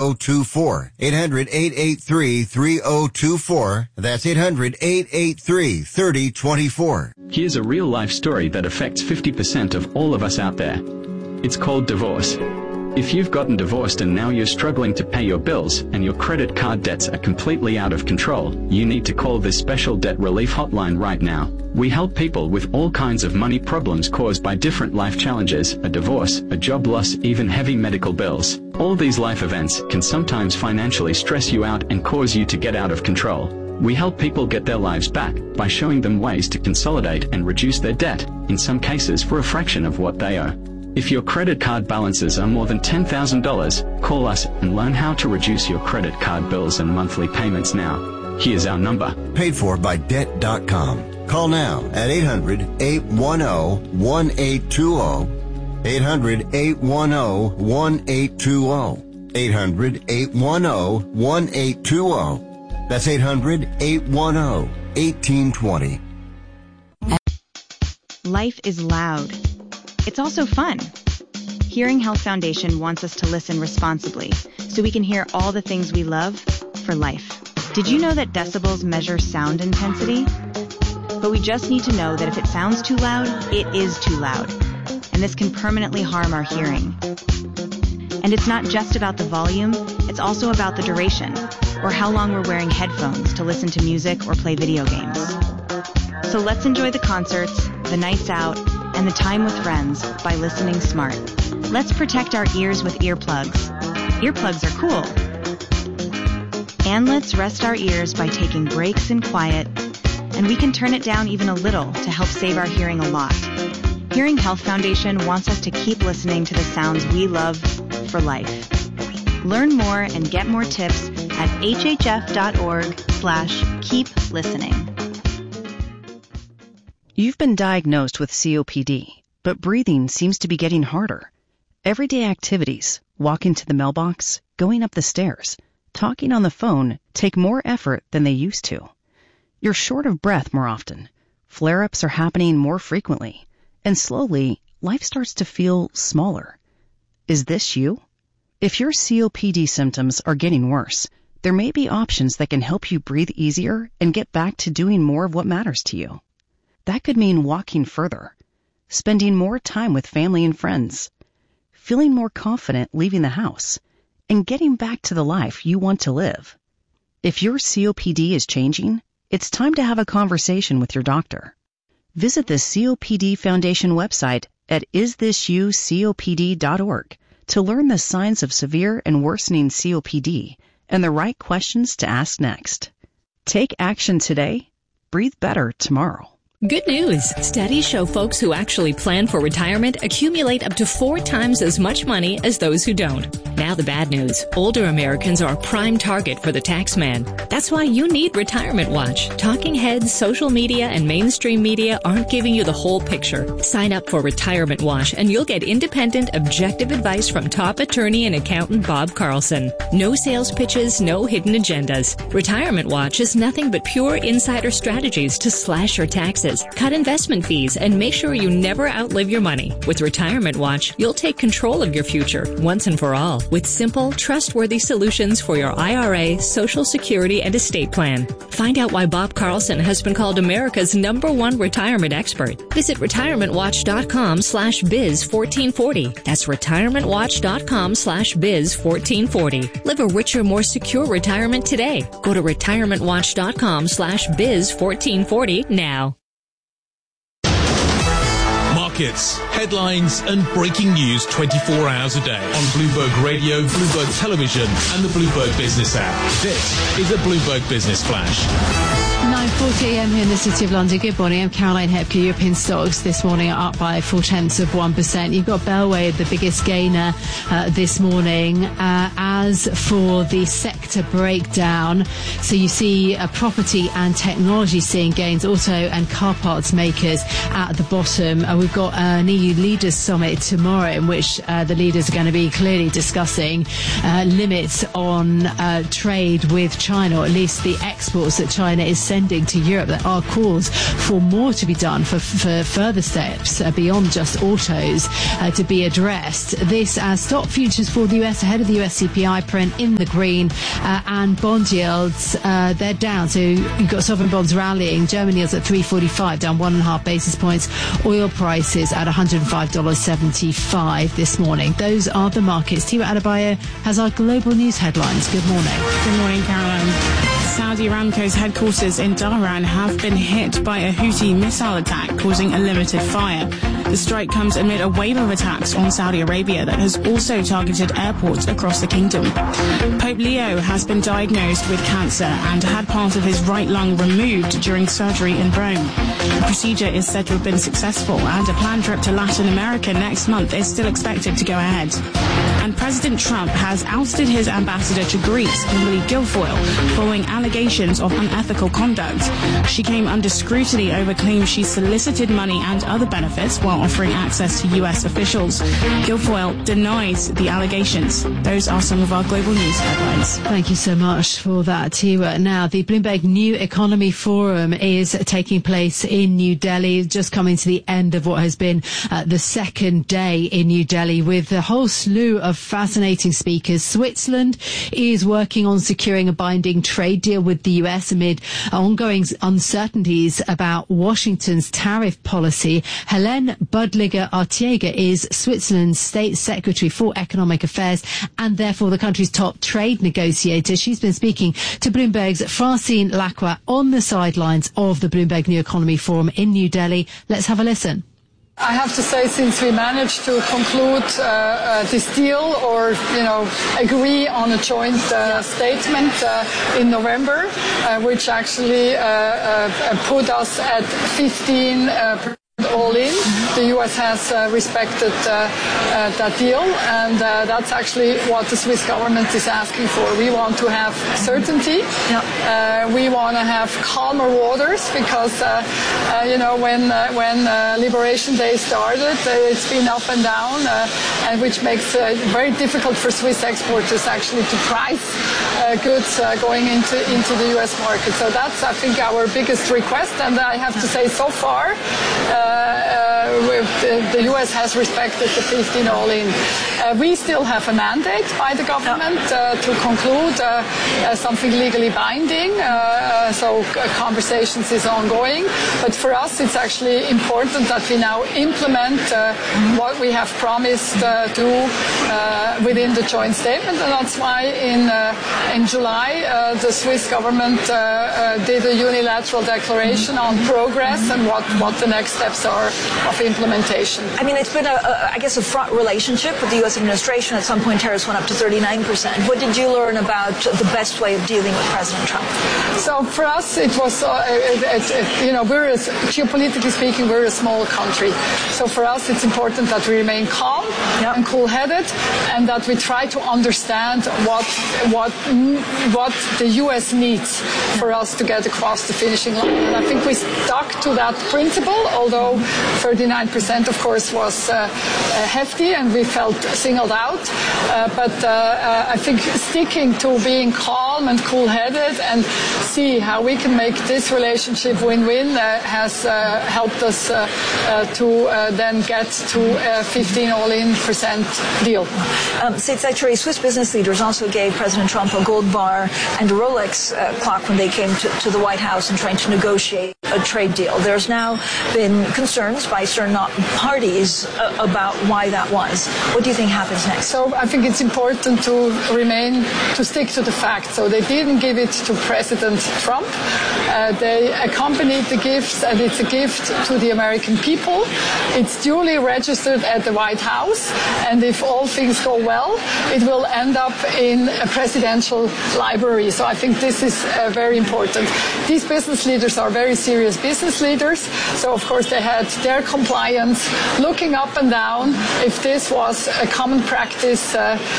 800-883-3024. 800-883-3024. That's 800-883-3024. Here's a real-life story that affects 50% of all of us out there. It's called divorce. If you've gotten divorced and now you're struggling to pay your bills and your credit card debts are completely out of control, you need to call this special debt relief hotline right now. We help people with all kinds of money problems caused by different life challenges, a divorce, a job loss, even heavy medical bills. All these life events can sometimes financially stress you out and cause you to get out of control. We help people get their lives back by showing them ways to consolidate and reduce their debt, in some cases for a fraction of what they owe. If your credit card balances are more than $10,000, call us and learn how to reduce your credit card bills and monthly payments now. Here's our number. Paid for by Debt.com. Call now at 800-810-1820. 800-810-1820. 800-810-1820. That's 800-810-1820. Life is loud. It's also fun. Hearing Health Foundation wants us to listen responsibly so we can hear all the things we love for life. Did you know that decibels measure sound intensity? But we just need to know that if it sounds too loud, it is too loud. And this can permanently harm our hearing. And it's not just about the volume, it's also about the duration, or how long we're wearing headphones to listen to music or play video games. So let's enjoy the concerts, the nights out, and the time with friends by listening smart. Let's protect our ears with earplugs. Earplugs are cool. And let's rest our ears by taking breaks in quiet, and we can turn it down even a little to help save our hearing a lot. Hearing Health Foundation wants us to keep listening to the sounds we love for life. Learn more and get more tips at hhf.org/keep listening. You've been diagnosed with COPD, but breathing seems to be getting harder. Everyday activities, walking to the mailbox, going up the stairs, talking on the phone take more effort than they used to. You're short of breath more often. Flare-ups are happening more frequently. And slowly, life starts to feel smaller. Is this you? If your COPD symptoms are getting worse, there may be options that can help you breathe easier and get back to doing more of what matters to you. That could mean walking further, spending more time with family and friends, feeling more confident leaving the house, and getting back to the life you want to live. If your COPD is changing, it's time to have a conversation with your doctor. Visit the COPD Foundation website at isthisyoucopd.org to learn the signs of severe and worsening COPD and the right questions to ask next. Take action today. Breathe better tomorrow. Good news. Studies show folks who actually plan for retirement accumulate up to 4 times as much money as those who don't. Now the bad news. Older Americans are a prime target for the tax man. That's why you need Retirement Watch. Talking heads, social media, and mainstream media aren't giving you the whole picture. Sign up for Retirement Watch and you'll get independent, objective advice from top attorney and accountant Bob Carlson. No sales pitches, no hidden agendas. Retirement Watch is nothing but pure insider strategies to slash your taxes, cut investment fees, and make sure you never outlive your money. With Retirement Watch, you'll take control of your future once and for all with simple, trustworthy solutions for your IRA, Social Security, and estate plan. Find out why Bob Carlson has been called America's #1 retirement expert. Visit retirementwatch.com/biz1440. That's retirementwatch.com/biz1440. Live a richer, more secure retirement today. Go to retirementwatch.com/biz1440 now. Markets, headlines, and breaking news 24 hours a day on Bloomberg Radio, Bloomberg Television, and the Bloomberg Business app. This is a Bloomberg Business Flash. 9:40 a.m. here in the City of London. Good morning. I'm Caroline Hepker. European stocks this morning are up by 0.4%. You've got Bellway, the biggest gainer this morning. As for the sector breakdown, so you see property and technology seeing gains, auto and car parts makers at the bottom. We've got an EU Leaders Summit tomorrow in which the leaders are going to be clearly discussing limits on trade with China, or at least the exports that China is sending to Europe. There are calls for more to be done, for further steps beyond just autos to be addressed. This as stock futures for the US ahead of the US CPI CPI print in the green, and bond yields, they're down. So you've got sovereign bonds rallying. Germany is at 345, down 1.5 basis points. Oil prices at $105.75 this morning. Those are the markets. Tiwa Adebayo has our global news headlines. Good morning. Good morning, Caroline. Saudi Aramco's headquarters in Dhahran have been hit by a Houthi missile attack, causing a limited fire. The strike comes amid a wave of attacks on Saudi Arabia that has also targeted airports across the kingdom. Pope Leo has been diagnosed with cancer and had part of his right lung removed during surgery in Rome. The procedure is said to have been successful, and a planned trip to Latin America next month is still expected to go ahead. And President Trump has ousted his ambassador to Greece, Kimberly Guilfoyle, following allegations of unethical conduct. She came under scrutiny over claims she solicited money and other benefits while offering access to U.S. officials. Guilfoyle denies the allegations. Those are some of our global news headlines. Thank you so much for that, Tiwa. Now, the Bloomberg New Economy Forum is taking place in New Delhi, just coming to the end of what has been the second day in New Delhi, with a whole slew of fascinating speakers. Switzerland is working on securing a binding trade deal with the US amid ongoing uncertainties about Washington's tariff policy. Helene Budliger-Artiega is Switzerland's State Secretary for Economic Affairs and therefore the country's top trade negotiator. She's been speaking to Bloomberg's Francine Lacqua on the sidelines of the Bloomberg New Economy Forum in New Delhi. Let's have a listen. I have to say, since we managed to conclude this deal, or agree on a joint statement in November, which actually put us at 15%. All in. The U.S. has respected that deal, and that's actually what the Swiss government is asking for. We want to have certainty. We want to have calmer waters because, when Liberation Day started, it's been up and down, and which makes it very difficult for Swiss exporters actually to price goods going into the U.S. market. So that's, I think, our biggest request, and I have to say, so far, the U.S. has respected the 15 all-in. We still have a mandate by the government to conclude something legally binding, so conversations is ongoing. But for us, it's actually important that we now implement what we have promised to within the joint statement, and that's why in July the Swiss government did a unilateral declaration on progress and what the next steps are of implementation. I mean, it's been a fraught relationship with the U.S. administration. At some point, tariffs went up to 39%. What did you learn about the best way of dealing with President Trump? So for us, it was, geopolitically speaking, we're a small country. So for us, it's important that we remain calm and cool-headed, and that we try to understand what the U.S. needs for us to get across the finishing line. And I think we stuck to that principle, although 39%, of course, was hefty, and we felt singled out. But I think sticking to being calm and cool-headed and see how we can make this relationship win-win has helped us to then get to a 15 all-in% deal. State Secretary, Swiss business leaders also gave President Trump a gold bar and a Rolex clock when they came to the White House and trying to negotiate a trade deal. There's now been concerns by certain parties about why that was. What do you think happens next? So I think it's important to stick to the facts. So they didn't give it to President Trump. They accompanied the gifts, and it's a gift to the American people. It's duly registered at the White House, and if all things go well, it will end up in a presidential library. So I think this is very important. These business leaders are very serious business leaders, so of course they had their compliance looking up and down if this was a common practice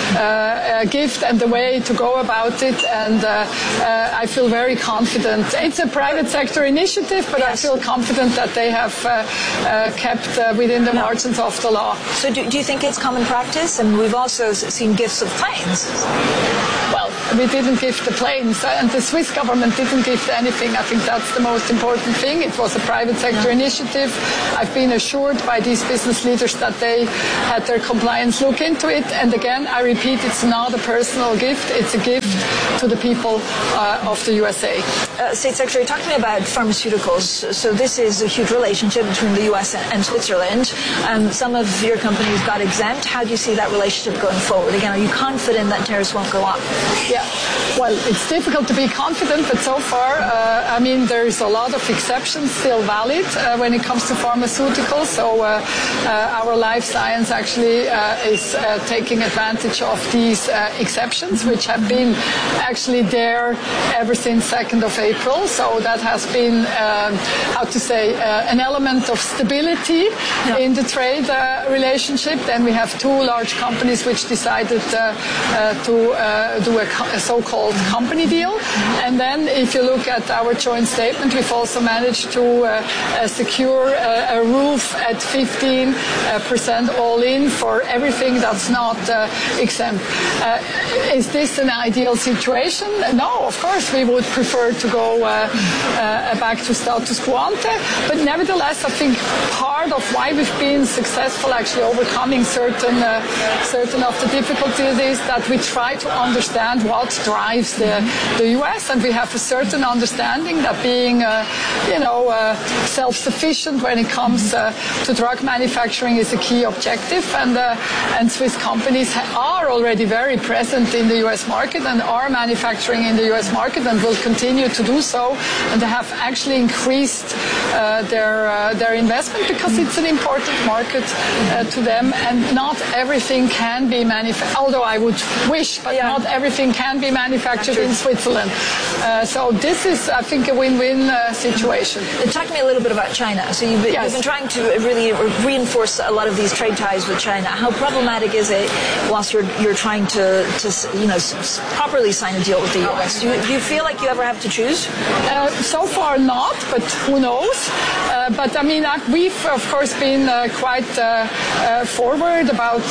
gift and the way to go about it, and I feel very confident. It's a private sector initiative, but I feel confident that they have kept within the margins of the law. So do you think it's common practice? And we've also seen gifts of planes. Well, we didn't give the planes, and the Swiss government didn't give anything. I think that's the most important thing. It was a private sector initiative. I've been assured by these business leaders that they had their compliance look into it. And again, I repeat, it's not a personal gift. It's a gift to the people of the USA. State Secretary, talk to me about pharmaceuticals. So this is a huge relationship between the U.S. and Switzerland. Some of your companies got exempt. How do you see that relationship going forward? Again, are you confident that tariffs won't go up? Yeah, well, it's difficult to be confident, but so far, there's a lot of exceptions still valid when it comes to pharmaceuticals. So our life science actually is taking advantage of these exceptions, which have been actually there ever since 2nd of April. So that has been, an element of stability in the trade relationship. Then we have two large companies which decided to do a so-called company deal. And then if you look at our joint statement, we've also managed to secure a roof at 15% all in for everything that's not exempt. Is this an ideal situation? No, of course we would prefer to go back to status quo ante, but nevertheless I think part of why we've been successful actually overcoming certain of the difficulties is that we try to understand what drives the US, and we have a certain understanding that being self-sufficient when it comes to drug manufacturing is a key objective, and Swiss companies are already very present in the US market and are manufacturing in the US market and will continue to do so, and they have actually increased their investment because it's an important market to them, and not everything can be manufactured, although I would wish, but not everything can be manufactured in Switzerland. So this is, I think, a win-win situation. Talk to me a little bit about China. So you've been trying to really reinforce a lot of these trade ties with China. How problematic is it whilst you're trying to properly sign a deal with the U.S.? Do you feel like you ever have to choose? So far not, but who knows? But I mean, we've of course been quite forward about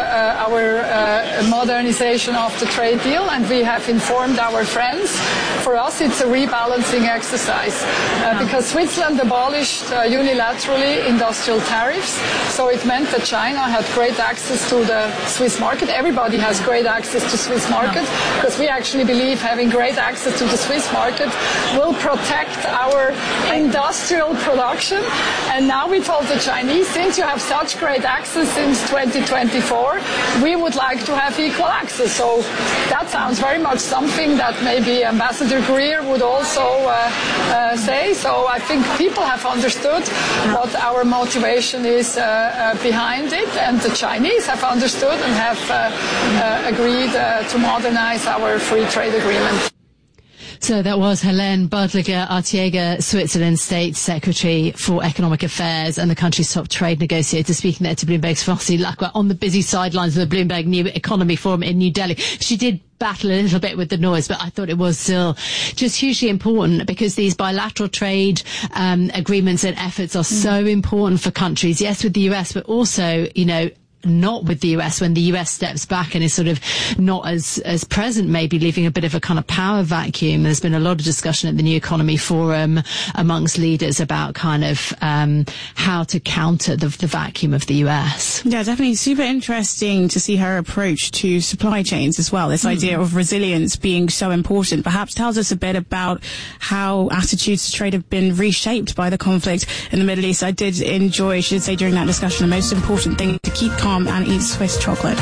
our modernization of the trade deal, and we have informed our friends. For us, it's a rebalancing exercise because Switzerland abolished unilaterally industrial tariffs, so it meant that China had great access to the Swiss market. Everybody has great access to Swiss market because we actually believe having great access to the Swiss market will protect our industrial production. And now we told the Chinese, since you have such great access since 2024, we would like to have equal access. So that sounds very much something that maybe Ambassador Greer would also say. So I think people have understood what our motivation is behind it, and the Chinese have understood and have agreed to modernize our free trade agreement. So that was Helene Badliger Artiega, Switzerland State Secretary for Economic Affairs and the country's top trade negotiator, speaking there to Bloomberg's Francie Lacqua on the busy sidelines of the Bloomberg New Economy Forum in New Delhi. She did battle a little bit with the noise, but I thought it was still just hugely important because these bilateral trade agreements and efforts are so important for countries, yes, with the US, but also, not with the US, when the US steps back and is sort of not as present, maybe leaving a bit of a kind of power vacuum. There's been a lot of discussion at the New Economy Forum amongst leaders about kind of how to counter the vacuum of the US. Yeah, definitely super interesting to see her approach to supply chains as well. This idea of resilience being so important perhaps tells us a bit about how attitudes to trade have been reshaped by the conflict in the Middle East. I did enjoy, I should say, during that discussion, the most important thing to keep calm and eat Swiss chocolate.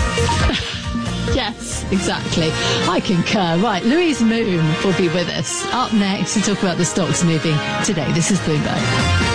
Yes, exactly. I concur. Right, Louise Moon will be with us up next to talk about the stocks moving today. This is Bloomberg.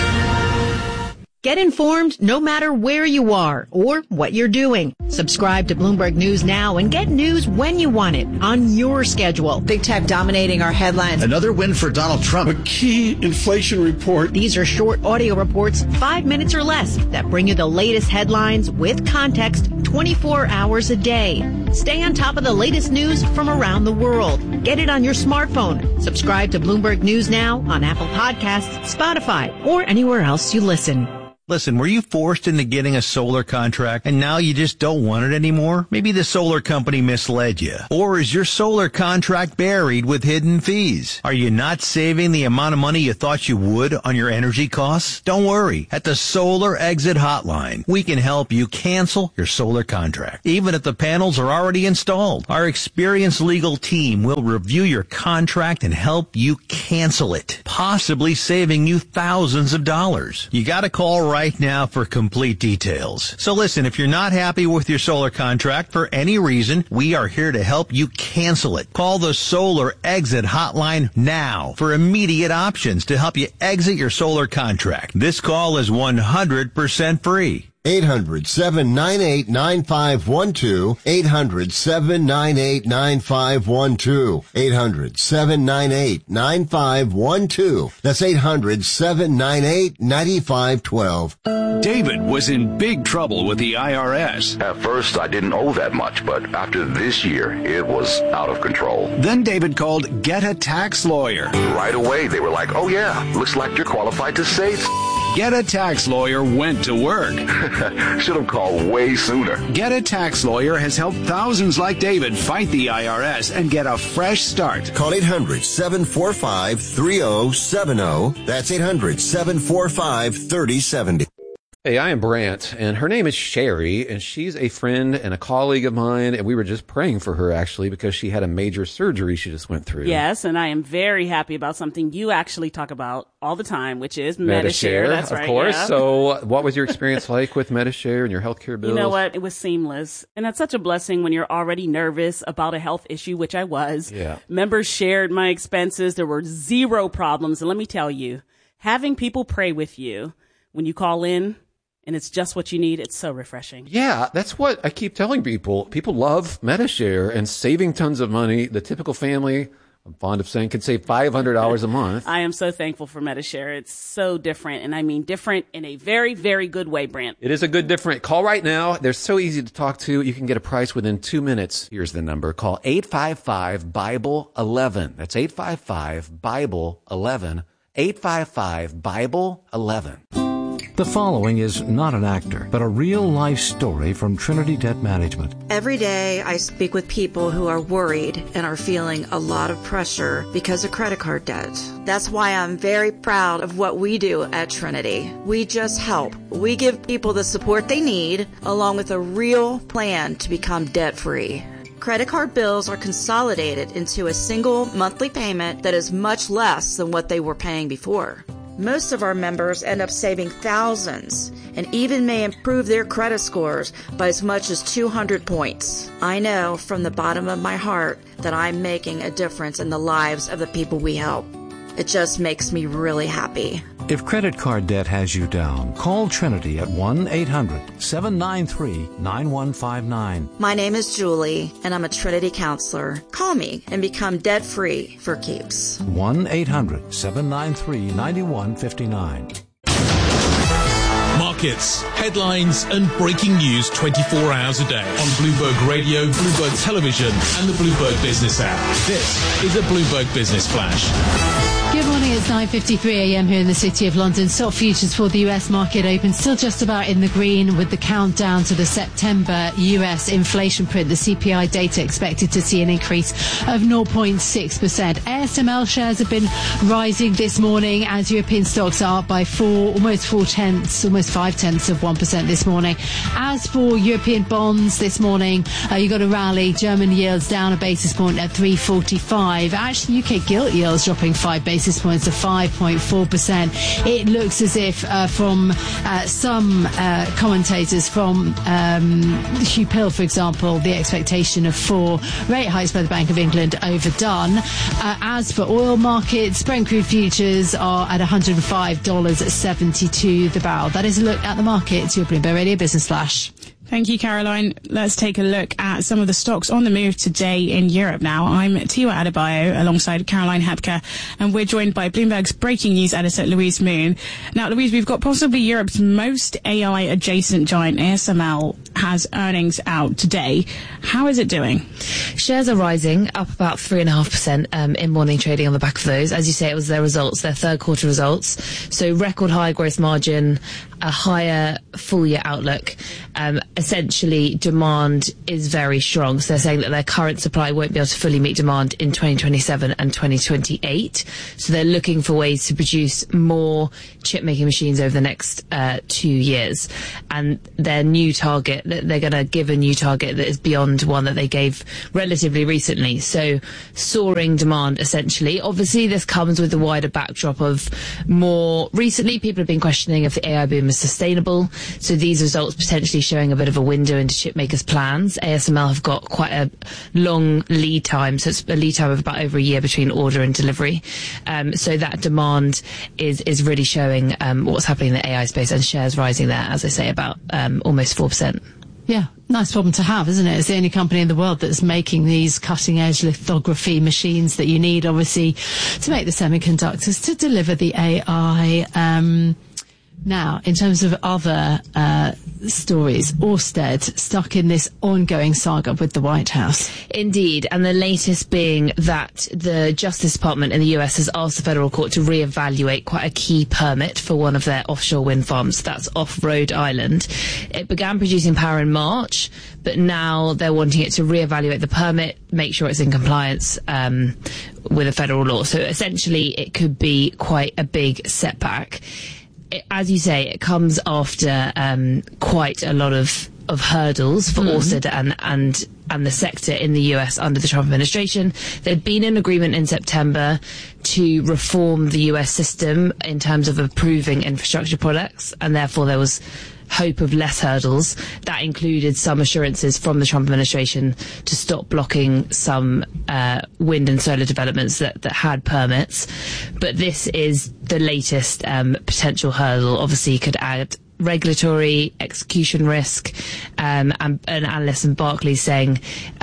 Get informed no matter where you are or what you're doing. Subscribe to Bloomberg News now and get news when you want it on your schedule. Big tech dominating our headlines. Another win for Donald Trump. A key inflation report. These are short audio reports, 5 minutes or less, that bring you the latest headlines with context 24 hours a day. Stay on top of the latest news from around the world. Get it on your smartphone. Subscribe to Bloomberg News now on Apple Podcasts, Spotify, or anywhere else you listen. Listen, were you forced into getting a solar contract and now you just don't want it anymore? Maybe the solar company misled you. Or is your solar contract buried with hidden fees? Are you not saving the amount of money you thought you would on your energy costs? Don't worry. At the Solar Exit Hotline, we can help you cancel your solar contract, even if the panels are already installed. Our experienced legal team will review your contract and help you cancel it, possibly saving you thousands of dollars. You gotta call right now for complete details. So listen, if you're not happy with your solar contract for any reason, we are here to help you cancel it. Call the Solar Exit Hotline now for immediate options to help you exit your solar contract. This call is 100% free. 800-798-9512. 800-798-9512. 800-798-9512. That's 800-798-9512. David was in big trouble with the IRS. At first, I didn't owe that much, but after this year, it was out of control. Then David called Get a Tax Lawyer. Right away, they were like, oh yeah, looks like you're qualified to save. Get a Tax Lawyer went to work. Should have called way sooner. Get a Tax Lawyer has helped thousands like David fight the IRS and get a fresh start. Call 800-745-3070. That's 800-745-3070. Hey, I am Brant, and her name is Sherry, and she's a friend and a colleague of mine, and we were just praying for her, actually, because she had a major surgery she just went through. Yes, and I am very happy about something you actually talk about all the time, which is Medi-Share. That's right, of course. Yeah. So what was your experience like with Medi-Share and your healthcare bills? You know what? It was seamless, and that's such a blessing when you're already nervous about a health issue, which I was. Yeah. Members shared my expenses. There were zero problems, and let me tell you, having people pray with you when you call in, and it's just what you need. It's so refreshing. Yeah, that's what I keep telling people. People love Medi-Share and saving tons of money. The typical family, I'm fond of saying, can save $500 a month. I am so thankful for Medi-Share. It's so different, and I mean different in a very, very good way, Brant. It is a good different. Call right now. They're so easy to talk to. You can get a price within 2 minutes. Here's the number. Call 855-BIBLE-11. That's 855-BIBLE-11. 855-BIBLE-11. The following is not an actor, but a real-life story from Trinity Debt Management. Every day I speak with people who are worried and are feeling a lot of pressure because of credit card debt. That's why I'm very proud of what we do at Trinity. We just help. We give people the support they need, along with a real plan to become debt-free. Credit card bills are consolidated into a single monthly payment that is much less than what they were paying before. Most of our members end up saving thousands and even may improve their credit scores by as much as 200 points. I know from the bottom of my heart that I'm making a difference in the lives of the people we help. It just makes me really happy. If credit card debt has you down, call Trinity at 1-800-793-9159. My name is Julie, and I'm a Trinity counselor. Call me and become debt-free for keeps. 1-800-793-9159. Markets, headlines, and breaking news 24 hours a day on Bloomberg Radio, Bloomberg Television, and the Bloomberg Business app. This is a Bloomberg Business Flash. Good morning, it's 9:53 a.m. here in the City of London. Stock futures for the US market open still just about in the green with the countdown to the September US inflation print. The CPI data expected to see an increase of 0.6%. ASML shares have been rising this morning as European stocks are up by almost 0.5% this morning. As for European bonds this morning, you got a rally. German yields down a basis point at 3.45. Actually, UK gilt yields dropping 5 basis points to 5.4%. It looks as if from some commentators, from Hugh Pill, for example, the expectation of 4 rate hikes by the Bank of England overdone. As for oil markets, Brent crude futures are at $105.72 the barrel. That is a look at the markets. Your Bloomberg Radio Business Flash. Thank you, Caroline. Let's take a look at some of the stocks on the move today in Europe now. I'm Tiwa Adebayo alongside Caroline Hepker, and we're joined by Bloomberg's breaking news editor, Louise Moon. Now, Louise, we've got possibly Europe's most AI-adjacent giant, ASML, has earnings out today. How is it doing? Shares are rising, up about 3.5% in morning trading on the back of those. As you say, it was their results, their third quarter results. So record high gross margin, a higher full year outlook. Essentially, demand is very strong. So they're saying that their current supply won't be able to fully meet demand in 2027 and 2028. So they're looking for ways to produce more chip making machines over the next 2 years. And their new target, they're going to give a new target that is beyond one that they gave relatively recently. So soaring demand, essentially. Obviously, this comes with the wider backdrop of more recently people have been questioning if the AI boom is sustainable. So these results potentially showing a bit of a window into chip makers' plans. ASML have got quite a long lead time, so it's a lead time of about over a year between order and delivery. So that demand is really showing what's happening in the AI space, and shares rising there, as I say, about almost 4%. Yeah, nice problem to have, isn't it? It's the only company in the world that's making these cutting-edge lithography machines that you need, obviously, to make the semiconductors to deliver the AI. Now, in terms of other stories, Ørsted stuck in this ongoing saga with the White House. Indeed, and the latest being that the Justice Department in the US has asked the federal court to reevaluate quite a key permit for one of their offshore wind farms. That's off Rhode Island. It began producing power in March, but now they're wanting it to reevaluate the permit, make sure it's in compliance with a federal law. So essentially, it could be quite a big setback. As you say, it comes after quite a lot of hurdles for Ørsted and the sector in the US under the Trump administration. There'd been an agreement in September to reform the US system in terms of approving infrastructure products, and therefore there was hope of less hurdles. That included some assurances from the Trump administration to stop blocking some wind and solar developments that had permits. But this is the latest potential hurdle. Obviously, could add regulatory execution risk, and an analyst in Barclays saying,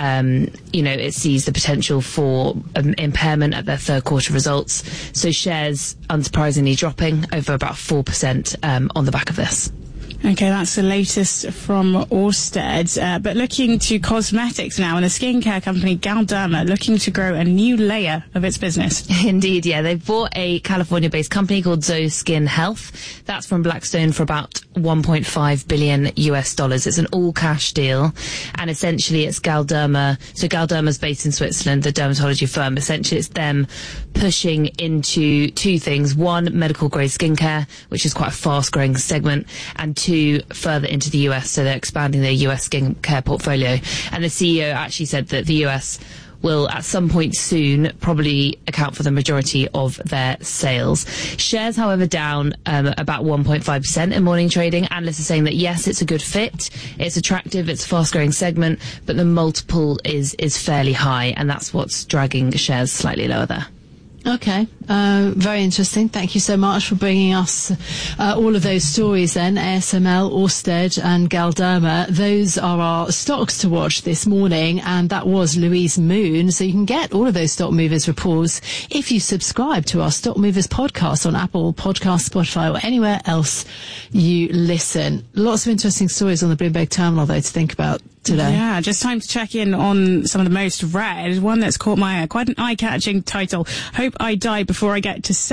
it sees the potential for impairment at their third quarter results. So shares, unsurprisingly, dropping over about 4% on the back of this. Okay, that's the latest from Ørsted. But looking to cosmetics now, and the skincare company Galderma looking to grow a new layer of its business. Indeed, yeah. They've bought a California-based company called Zoe Skin Health. That's from Blackstone for about $1.5 billion. It's an all-cash deal, and essentially it's Galderma. So Galderma's based in Switzerland, the dermatology firm. Essentially, it's them pushing into two things: one, medical-grade skincare, which is quite a fast-growing segment, and two, further into the US, so they're expanding their US skincare portfolio. And the CEO actually said that the US will at some point soon probably account for the majority of their sales. Shares, however, down about 1.5% in morning trading. Analysts are saying that yes, it's a good fit, it's attractive, it's a fast-growing segment, but the multiple is fairly high, and that's what's dragging shares slightly lower there. Okay, very interesting. Thank you so much for bringing us all of those stories then. ASML, Ørsted and Galderma. Those are our stocks to watch this morning, and that was Louise Moon. So you can get all of those Stock Movers reports if you subscribe to our Stock Movers podcast on Apple Podcasts, Spotify or anywhere else you listen. Lots of interesting stories on the Bloomberg Terminal though to think about today. Yeah, just time to check in on some of the most read. One that's caught my eye, quite an eye-catching title. Hope I Die Before I Get to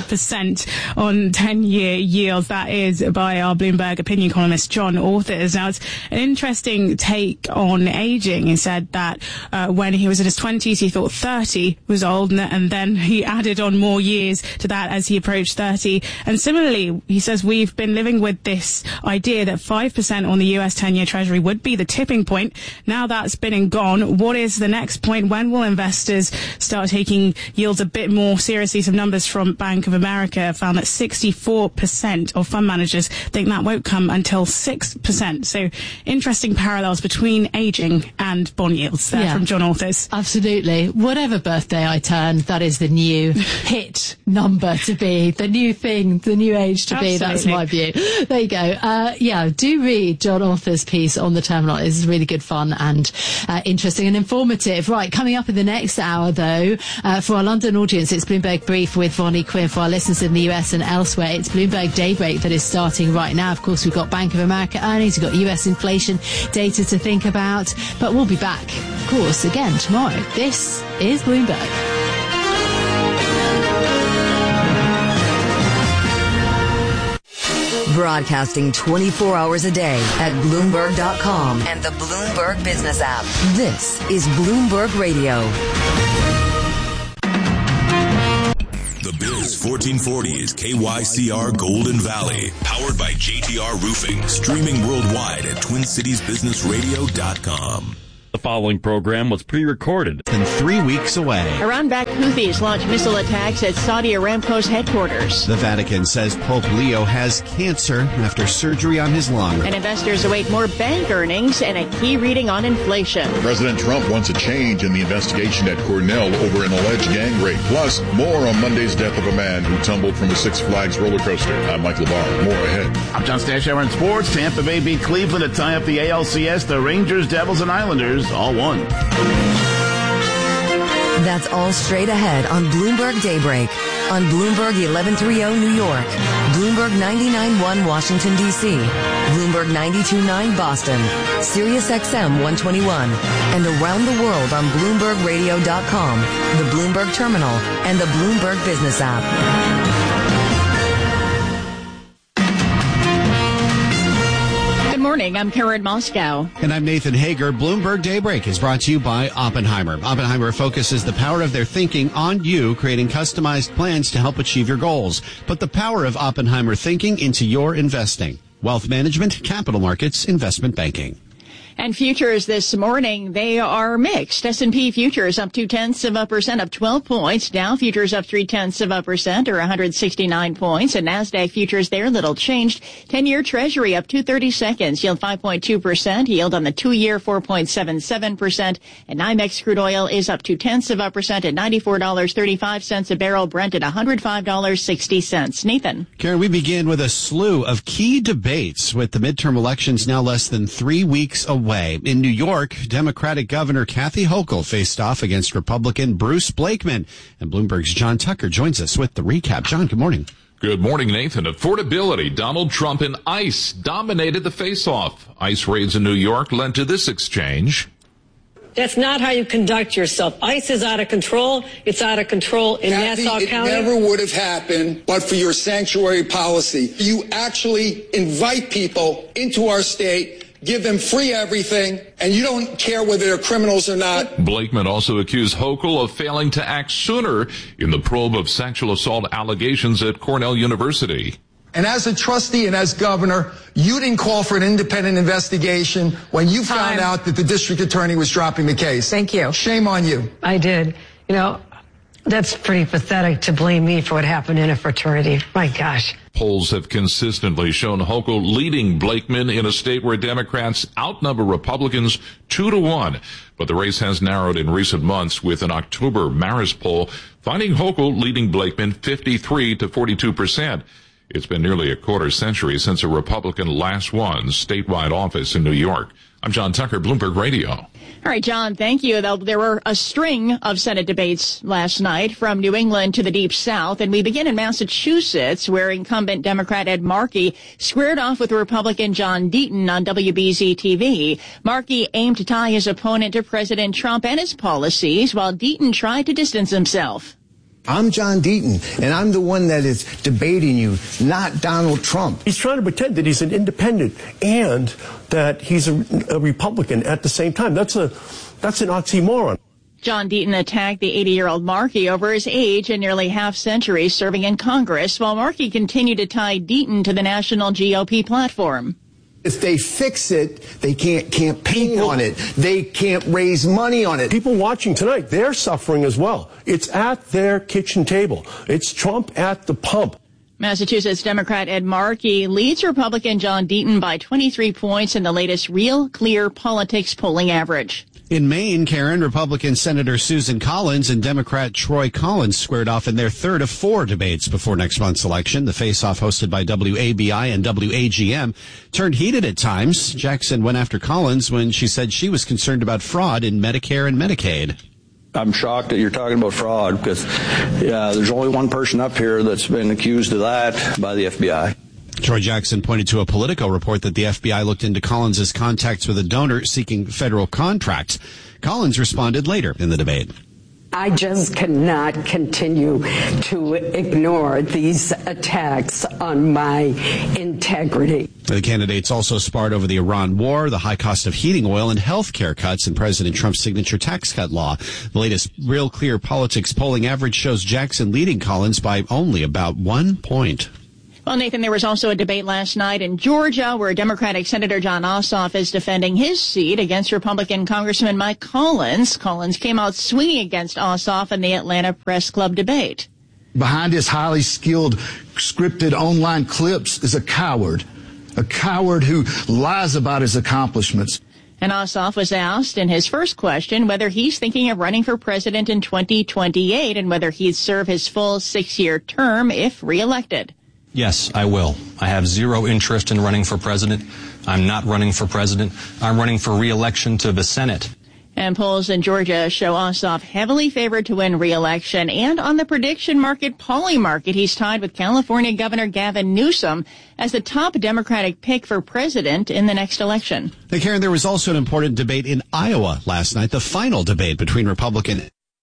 7% on 10-year yields. That is by our Bloomberg opinion columnist, John Authers. Now, it's an interesting take on aging. He said that when he was in his 20s, he thought 30 was old, and then he added on more years to that as he approached 30. And similarly, he says we've been living with this idea that 5% on the US 10-year Treasury would be the tipping point. Now that's been and gone. What is the next point? When will investors start taking yields a bit more seriously? Some numbers from Bank of America found that 64% of fund managers think that won't come until 6%. So interesting parallels between aging and bond yields there from John Authers. Absolutely. Whatever birthday I turn, that is the new hit number to be, the new thing, the new age to be. That's my view. There you go. Do read John Authers' piece on the Terminal. It's really good fun and interesting and informative. Right, coming up in the next hour though, for our London audience, it's Bloomberg Brief with Vonnie Quinn. For our listeners in the US and elsewhere, it's Bloomberg Daybreak that is starting right now. Of course, we've got Bank of America earnings, we've got US inflation data to think about, but we'll be back, of course, again tomorrow. This is Bloomberg. Broadcasting 24 hours a day at Bloomberg.com and the Bloomberg Business app. This is Bloomberg Radio. The Biz 1440 is KYCR Golden Valley, powered by JTR Roofing, streaming worldwide at TwinCitiesBusinessRadio.com. The following program was pre-recorded and 3 weeks away. Iran-backed Houthis launched missile attacks at Saudi Aramco's headquarters. The Vatican says Pope Leo has cancer after surgery on his lung. And investors await more bank earnings and a key reading on inflation. President Trump wants a change in the investigation at Cornell over an alleged gang rape. Plus, more on Monday's death of a man who tumbled from a Six Flags roller coaster. I'm Mike LeBar. More ahead. I'm John Stashower in sports. Tampa Bay beat Cleveland to tie up the ALCS. The Rangers, Devils, and Islanders all won. That's all straight ahead on Bloomberg Daybreak. On Bloomberg 1130 New York, Bloomberg 99.1 Washington, D.C., Bloomberg 92.9 Boston, Sirius XM 121, and around the world on BloombergRadio.com, the Bloomberg Terminal, and the Bloomberg Business app. Good morning. I'm Karen Moscow. And I'm Nathan Hager. Bloomberg Daybreak is brought to you by Oppenheimer. Oppenheimer focuses the power of their thinking on you, creating customized plans to help achieve your goals. Put the power of Oppenheimer thinking into your investing. Wealth management, capital markets, investment banking. And futures this morning, they are mixed. S&P futures up 0.2%, up 12 points. Dow futures up 0.3%, or 169 points. And NASDAQ futures, they're little changed. 10-year Treasury up 2/32, yield 5.2%. Yield on the 2-year 4.77%. And NYMEX crude oil is up 0.2% at $94.35 a barrel. Brent at $105.60. Nathan. Karen, we begin with a slew of key debates with the midterm elections now less than 3 weeks away. In New York, Democratic Governor Kathy Hochul faced off against Republican Bruce Blakeman. And Bloomberg's John Tucker joins us with the recap. John, good morning. Good morning, Nathan. Affordability. Donald Trump and ICE dominated the face-off. ICE raids in New York led to this exchange. That's not how you conduct yourself. ICE is out of control. It's out of control in Nassau County. It never would have happened but for your sanctuary policy. You actually invite people into our state, give them free everything, and you don't care whether they're criminals or not. Blakeman also accused Hochul of failing to act sooner in the probe of sexual assault allegations at Cornell University. And as a trustee and as governor, you didn't call for an independent investigation when you found out that the district attorney was dropping the case. Thank you. Shame on you. I did. You know, that's pretty pathetic to blame me for what happened in a fraternity. My gosh. Polls have consistently shown Hochul leading Blakeman in a state where Democrats outnumber Republicans 2-1. But the race has narrowed in recent months, with an October Marist poll finding Hochul leading Blakeman 53 to 42%. It's been nearly a quarter century since a Republican last won statewide office in New York. I'm John Tucker, Bloomberg Radio. All right, John, thank you. There were a string of Senate debates last night from New England to the Deep South, and we begin in Massachusetts, where incumbent Democrat Ed Markey squared off with Republican John Deaton on WBZ-TV. Markey aimed to tie his opponent to President Trump and his policies, while Deaton tried to distance himself. I'm John Deaton, and I'm the one that is debating you, not Donald Trump. He's trying to pretend that he's an independent and that he's a Republican at the same time. That's an oxymoron. John Deaton attacked the 80-year-old Markey over his age and nearly half-century serving in Congress, while Markey continued to tie Deaton to the national GOP platform. If they fix it, they can't campaign on it. They can't raise money on it. People watching tonight, they're suffering as well. It's at their kitchen table. It's Trump at the pump. Massachusetts Democrat Ed Markey leads Republican John Deaton by 23 points in the latest Real Clear Politics polling average. In Maine, Karen, Republican Senator Susan Collins and Democrat Troy Collins squared off in their third of 4 debates before next month's election. The face-off, hosted by WABI and WAGM, turned heated at times. Jackson went after Collins when she said she was concerned about fraud in Medicare and Medicaid. I'm shocked that you're talking about fraud because there's only one person up here that's been accused of that by the FBI. Troy Jackson pointed to a Politico report that the FBI looked into Collins' contacts with a donor seeking federal contracts. Collins responded later in the debate. I just cannot continue to ignore these attacks on my integrity. The candidates also sparred over the Iran war, the high cost of heating oil, and health care cuts and President Trump's signature tax cut law. The latest Real Clear Politics polling average shows Jackson leading Collins by only about 1 point. Well, Nathan, there was also a debate last night in Georgia where Democratic Senator Jon Ossoff is defending his seat against Republican Congressman Mike Collins. Collins came out swinging against Ossoff in the Atlanta Press Club debate. Behind his highly skilled, scripted online clips is a coward who lies about his accomplishments. And Ossoff was asked in his first question whether he's thinking of running for president in 2028 and whether he'd serve his full 6-year term if reelected. Yes, I will. I have zero interest in running for president. I'm not running for president. I'm running for re-election to the Senate. And polls in Georgia show Ossoff heavily favored to win re-election. And on the prediction market, Polymarket, he's tied with California Governor Gavin Newsom as the top Democratic pick for president in the next election. Now, Karen, there was also an important debate in Iowa last night, the final debate between Republican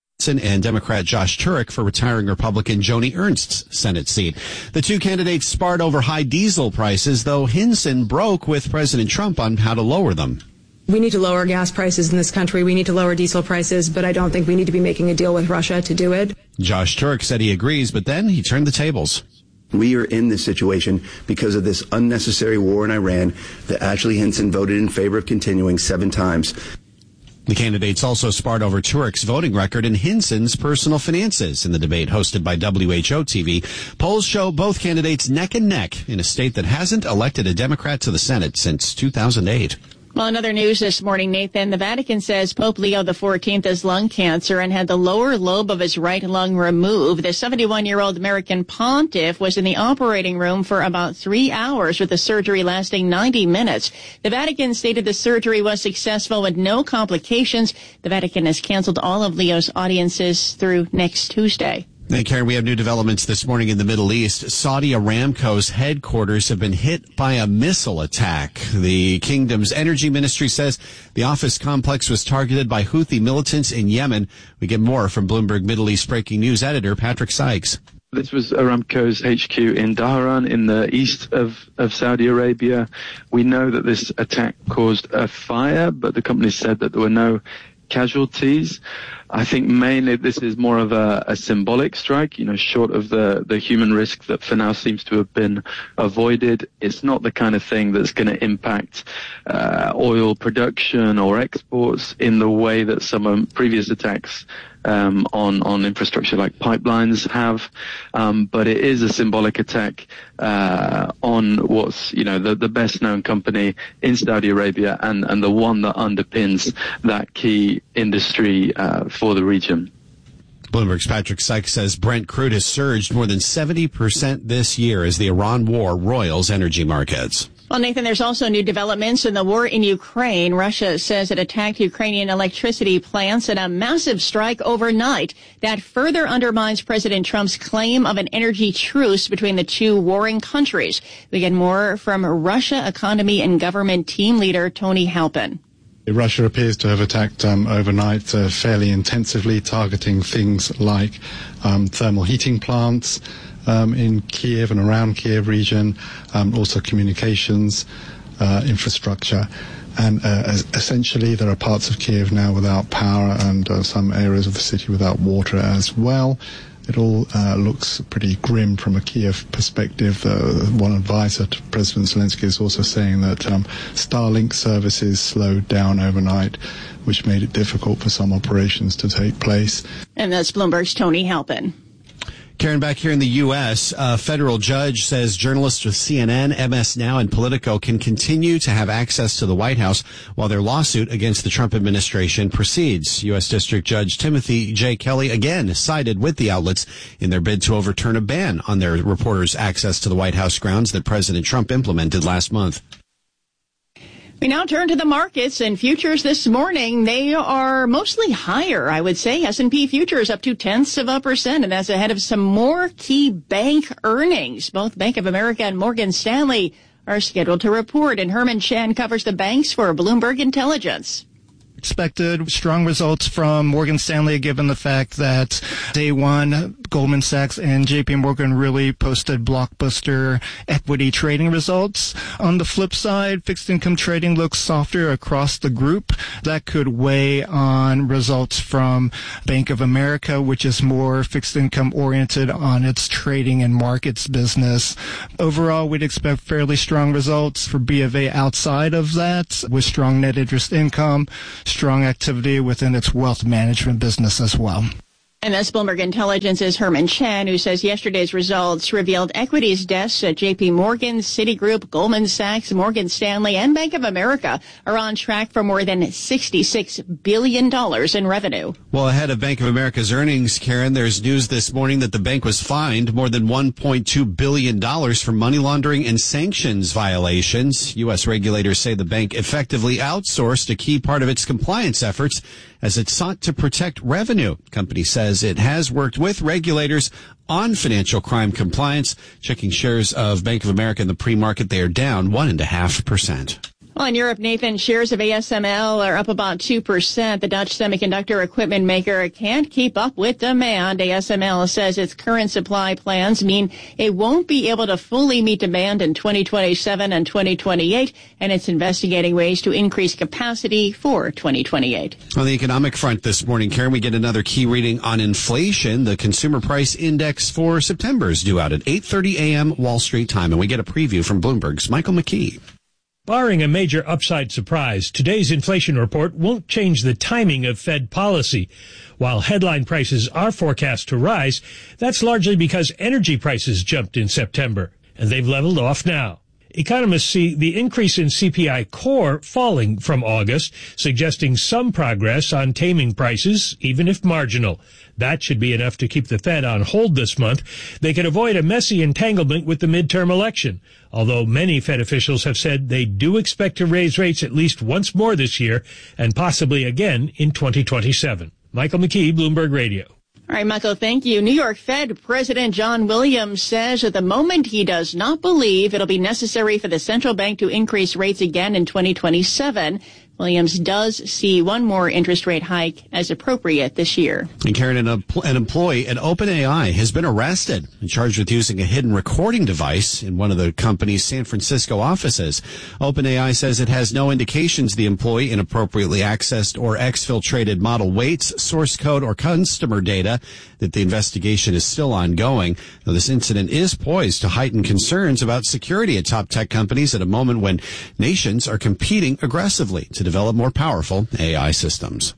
and Democrat Josh Turek for retiring Republican Joni Ernst's Senate seat. The two candidates sparred over high diesel prices, though Hinson broke with President Trump on how to lower them. We need to lower gas prices in this country. We need to lower diesel prices, but I don't think we need to be making a deal with Russia to do it. Josh Turek said he agrees, but then he turned the tables. We are in this situation because of this unnecessary war in Iran that Ashley Hinson voted in favor of continuing 7 times. The candidates also sparred over Turek's voting record and Hinson's personal finances in the debate hosted by WHO TV. Polls show both candidates neck and neck in a state that hasn't elected a Democrat to the Senate since 2008. Well, in other news this morning, Nathan, the Vatican says Pope Leo XIV has lung cancer and had the lower lobe of his right lung removed. The 71-year-old American pontiff was in the operating room for about 3 hours, with the surgery lasting 90 minutes. The Vatican stated the surgery was successful with no complications. The Vatican has canceled all of Leo's audiences through next Tuesday. Hey, Karen, we have new developments this morning in the Middle East. Saudi Aramco's headquarters have been hit by a missile attack. The kingdom's energy ministry says the office complex was targeted by Houthi militants in Yemen. We get more from Bloomberg Middle East breaking news editor Patrick Sykes. This was Aramco's HQ in Dhahran in the east of Saudi Arabia. We know that this attack caused a fire, but the company said that there were no casualties. I think mainly this is more of a symbolic strike, short of the human risk that for now seems to have been avoided. It's not the kind of thing that's going to impact oil production or exports in the way that some previous attacks on infrastructure like pipelines have. But it is a symbolic attack on what's, the best known company in Saudi Arabia and the one that underpins that key industry for the region. Bloomberg's Patrick Sykes says Brent crude has surged more than 70% this year as the Iran war roils energy markets. Well, Nathan, there's also new developments in the war in Ukraine. Russia says it attacked Ukrainian electricity plants in a massive strike overnight that further undermines President Trump's claim of an energy truce between the two warring countries. We get more from Russia economy and government team leader Tony Halpin. Russia appears to have attacked overnight fairly intensively, targeting things like thermal heating plants in Kiev and around Kiev region, also communications, infrastructure. And essentially there are parts of Kiev now without power and some areas of the city without water as well. It all looks pretty grim from a Kiev perspective. One advisor to President Zelensky is also saying that Starlink services slowed down overnight, which made it difficult for some operations to take place. And that's Bloomberg's Tony Halpin. Karen, back here in the U.S., a federal judge says journalists with CNN, MS Now, and Politico can continue to have access to the White House while their lawsuit against the Trump administration proceeds. U.S. District Judge Timothy J. Kelly again sided with the outlets in their bid to overturn a ban on their reporters' access to the White House grounds that President Trump implemented last month. We now turn to the markets and futures this morning. They are mostly higher, I would say. S&P futures up 0.2%, and that's ahead of some more key bank earnings. Both Bank of America and Morgan Stanley are scheduled to report, and Herman Chan covers the banks for Bloomberg Intelligence. expected strong results from Morgan Stanley, given the fact that day one, Goldman Sachs and JP Morgan really posted blockbuster equity trading results. On the flip side, fixed income trading looks softer across the group. That could weigh on results from Bank of America, which is more fixed income oriented on its trading and markets business. Overall, we'd expect fairly strong results for BofA outside of that, with strong net interest income, strong activity within its wealth management business as well. And that's Bloomberg Intelligence's Herman Chen, who says yesterday's results revealed equities desks at J.P. Morgan, Citigroup, Goldman Sachs, Morgan Stanley, and Bank of America are on track for more than $66 billion in revenue. Well, ahead of Bank of America's earnings, Karen, there's news this morning that the bank was fined more than $1.2 billion for money laundering and sanctions violations. U.S. regulators say the bank effectively outsourced a key part of its compliance efforts as it sought to protect revenue. The company says it has worked with regulators on financial crime compliance. Checking shares of Bank of America in the pre-market, they are down 1.5%. Well, in Europe, Nathan, shares of ASML are up about 2%. The Dutch semiconductor equipment maker can't keep up with demand. ASML says its current supply plans mean it won't be able to fully meet demand in 2027 and 2028, and it's investigating ways to increase capacity for 2028. On the economic front this morning, Karen, we get another key reading on inflation. The Consumer Price Index for September is due out at 8:30 a.m. Wall Street time, and we get a preview from Bloomberg's Michael McKee. Barring a major upside surprise, today's inflation report won't change the timing of Fed policy. While headline prices are forecast to rise, that's largely because energy prices jumped in September, and they've leveled off now. Economists see the increase in CPI core falling from August, suggesting some progress on taming prices, even if marginal. That should be enough to keep the Fed on hold this month. They could avoid a messy entanglement with the midterm election, although many Fed officials have said they do expect to raise rates at least once more this year and possibly again in 2027. Michael McKee, Bloomberg Radio. All right, Michael, thank you. New York Fed President John Williams says at the moment he does not believe it'll be necessary for the central bank to increase rates again in 2027. Williams does see one more interest rate hike as appropriate this year. And Karen, an employee at OpenAI has been arrested and charged with using a hidden recording device in one of the company's San Francisco offices. OpenAI says it has no indications the employee inappropriately accessed or exfiltrated model weights, source code, or customer data, that the investigation is still ongoing. Now, this incident is poised to heighten concerns about security at top tech companies at a moment when nations are competing aggressively to develop more powerful AI systems.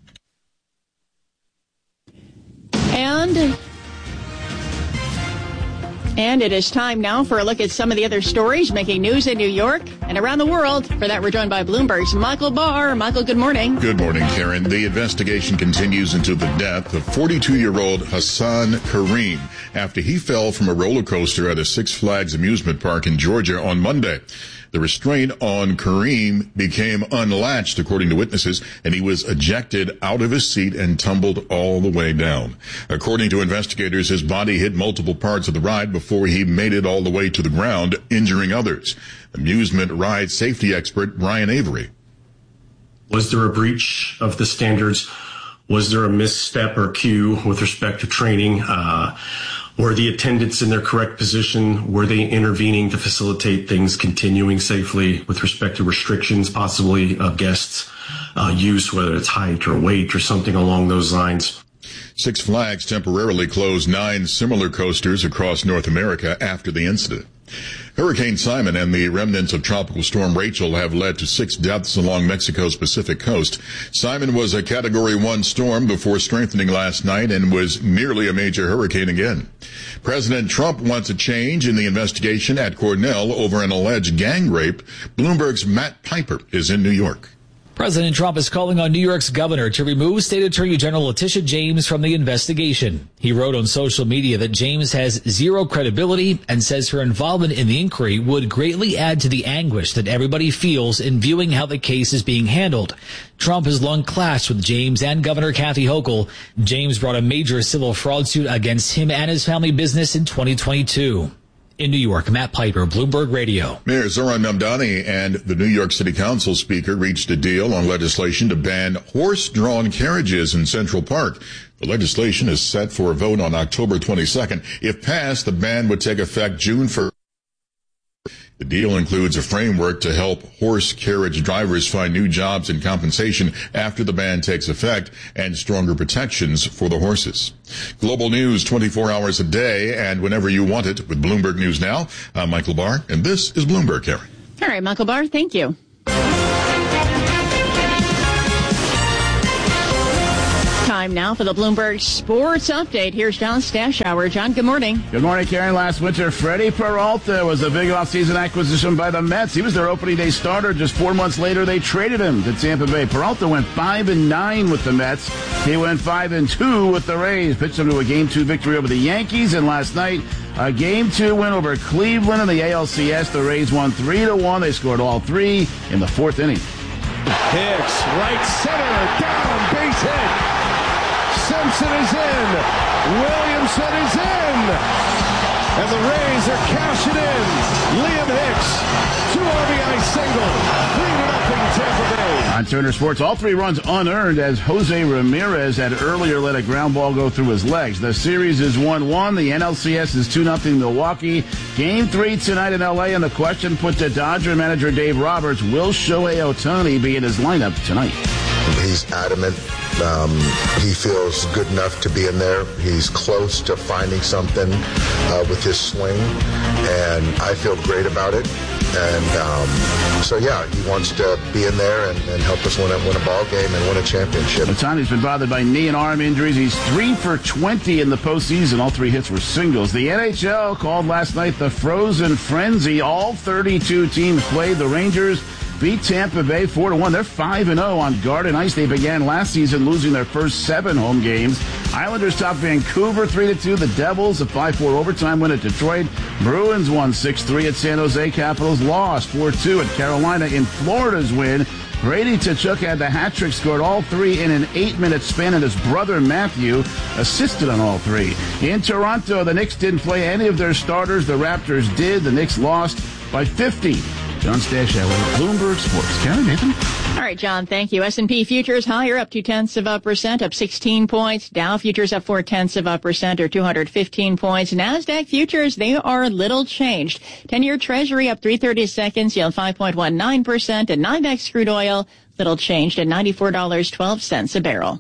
And it is time now for a look at some of the other stories making news in New York and around the world. For that, we're joined by Bloomberg's Michael Barr. Michael, good morning. Good morning, Karen. The investigation continues into the death of 42-year-old Hassan Kareem after he fell from a roller coaster at a Six Flags amusement park in Georgia on Monday. The restraint on Kareem became unlatched, according to witnesses, and he was ejected out of his seat and tumbled all the way down. According to investigators, his body hit multiple parts of the ride before he made it all the way to the ground, injuring others. Amusement ride safety expert Brian Avery. Was there a breach of the standards? Was there a misstep or cue with respect to training? Were the attendants in their correct position? Were they intervening to facilitate things continuing safely with respect to restrictions, possibly of guests' use, whether it's height or weight or something along those lines? Six Flags temporarily closed 9 similar coasters across North America after the incident. Hurricane Simon and the remnants of Tropical Storm Rachel have led to 6 deaths along Mexico's Pacific coast. Simon was a Category 1 storm before strengthening last night and was nearly a major hurricane again. President Trump wants a change in the investigation at Cornell over an alleged gang rape. Bloomberg's Matt Piper is in New York. President Trump is calling on New York's governor to remove State Attorney General Letitia James from the investigation. He wrote on social media that James has zero credibility and says her involvement in the inquiry would greatly add to the anguish that everybody feels in viewing how the case is being handled. Trump has long clashed with James and Governor Kathy Hochul. James brought a major civil fraud suit against him and his family business in 2022. In New York, Matt Piper, Bloomberg Radio. Mayor Zohran Mamdani and the New York City Council Speaker reached a deal on legislation to ban horse-drawn carriages in Central Park. The legislation is set for a vote on October 22nd. If passed, the ban would take effect June 1st. The deal includes a framework to help horse carriage drivers find new jobs and compensation after the ban takes effect, and stronger protections for the horses. Global news 24 hours a day and whenever you want it with Bloomberg News Now. I'm Michael Barr, and this is Bloomberg, Karen. All right, Michael Barr, thank you. Time now for the Bloomberg Sports Update. Here's John Stashower. John, good morning. Good morning, Karen. Last winter, Freddie Peralta was a big offseason acquisition by the Mets. He was their opening day starter. Just 4 months later, they traded him to Tampa Bay. Peralta went 5-9 with the Mets. He went 5-2 with the Rays. Pitched them to a Game 2 victory over the Yankees. And last night, a Game 2 win over Cleveland in the ALCS. The Rays won 3-1. They scored all three in the fourth inning. Hicks, right center, down, base hit. Simpson is in. Williamson is in. And the Rays are cashing in. Liam Hicks, 2 RBI single, 3-0 Tampa Bay. On Turner Sports, all 3 runs unearned as Jose Ramirez had earlier let a ground ball go through his legs. The series is 1-1. The NLCS is 2-0 Milwaukee. Game 3 tonight in L.A. And the question put to Dodger manager Dave Roberts, will Shohei Ohtani be in his lineup tonight? He's adamant. He feels good enough to be in there. He's close to finding something with his swing, and I feel great about it. And so, yeah, he wants to be in there and help us win a ball game and win a championship. Ohtani's been bothered by knee and arm injuries. He's 3 for 20 in the postseason. All 3 hits were singles. The NHL called last night the Frozen Frenzy. All 32 teams played. The Rangers beat Tampa Bay 4-1. They're 5-0 on Garden Ice. They began last season losing their first 7 home games. Islanders topped Vancouver 3-2. The Devils a 5-4 overtime win at Detroit. Bruins won 6-3 at San Jose. Capitals lost 4-2 at Carolina. In Florida's win, Brady Tkachuk had the hat trick, scored all 3 in an 8-minute span, and his brother Matthew assisted on all 3. In Toronto, the Knicks didn't play any of their starters. The Raptors did. The Knicks lost by 50. John Stashower, Bloomberg Sports. Karen, Nathan? All right, John, thank you. S&P futures higher, up 0.2%, up 16 points. Dow futures up 0.4%, or 215 points. NASDAQ futures, they are little changed. 10-year Treasury up 3/32, yield 5.19%. And NYMEX crude oil, little changed at $94.12 a barrel.